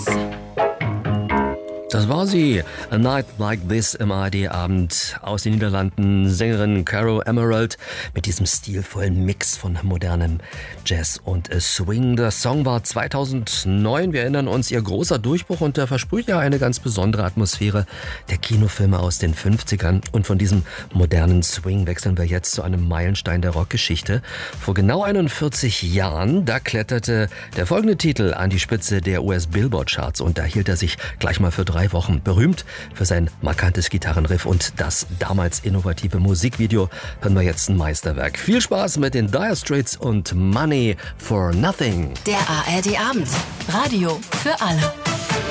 Das war sie. A Night Like This im ARD-Abend aus den Niederlanden. Sängerin Caro Emerald mit diesem stilvollen Mix von modernem Jazz und Swing. Der Song war 2009. Wir erinnern uns, ihr großer Durchbruch und der versprüht ja eine ganz besondere Atmosphäre der Kinofilme aus den 50ern. Und von diesem modernen Swing wechseln wir jetzt zu einem Meilenstein der Rockgeschichte. Vor genau 41 Jahren, da kletterte der folgende Titel an die Spitze der US-Billboard-Charts und da hielt er sich gleich mal für 3 Wochen berühmt für sein markantes Gitarrenriff und das damals innovative Musikvideo. Hören wir jetzt ein Meisterwerk. Viel Spaß mit den Dire Straits und Money for Nothing. Der ARD-Abend. Radio für alle.